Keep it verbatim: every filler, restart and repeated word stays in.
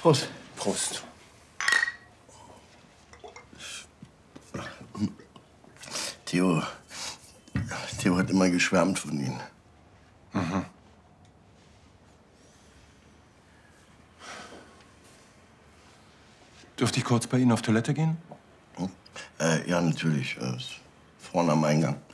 Prost. Prost. Theo, Theo hat immer geschwärmt von Ihnen. Mhm. Dürfte ich kurz bei Ihnen auf Toilette gehen? Hm? Äh, ja, natürlich. Äh, vorne am Eingang.